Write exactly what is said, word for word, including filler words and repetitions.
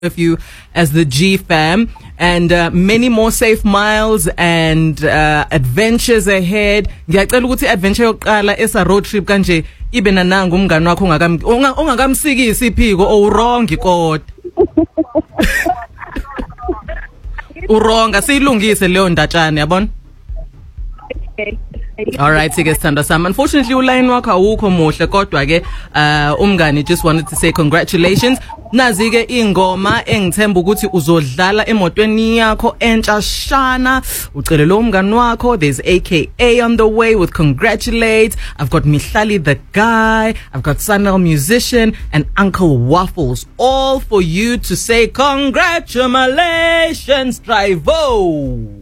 with you as the G fam, and uh, many more safe miles and uh, adventures ahead. Ngiyacela ukuthi adventure yokuqala esa road trip kanje ibe nananga umngani wakho ongakamsikisi iphiko o wrong kodwa uronga siyilungise leyo ndatshana yabona. All right, sike sithanda sami. Unfortunately uline wakho awukho muhle kodwa ke uh, umngani just wanted to say congratulations. Nazi ke ingoma engithemba ukuthi uzodlala emotweni yakho entshashana ucele lo umngani wakho. There's A K A on the way with congratulate. I've got Mihlali the guy, I've got Sanel musician and Uncle Waffles, all for you to say congratulations, Drivo.